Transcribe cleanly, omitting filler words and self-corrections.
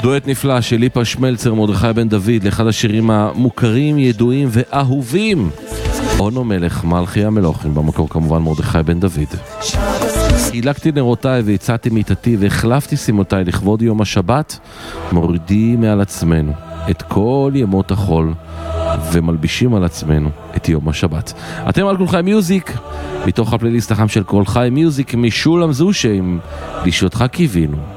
דואט נפלא של ליפה שמלצר מרדכי בן דוד לאחד השירים המוכרים, ידועים ואהובים, אונו מלך מלכי המלוכים, במקור כמובן מרדכי בן דוד. חילקתי נרותיי והצעתי מיטתי והחלפתי שימותיי לכבוד יום השבת, מורידים מעל עצמנו את כל ימות החול ומלבישים על עצמנו את יום השבת. אתם על כל חי מיוזיק, מתוך הפלייליסט החם של כל חי מיוזיק, משולם זושה עם לשעותך קיווינו.